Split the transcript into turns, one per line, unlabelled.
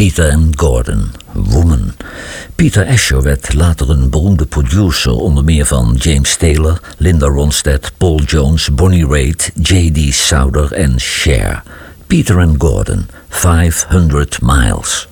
Peter and Gordon, Woman. Peter Asher werd later een beroemde producer, onder meer van James Taylor, Linda Ronstadt, Paul Jones, Bonnie Raitt, J.D. Souther en Cher. Peter and Gordon, 500 Miles.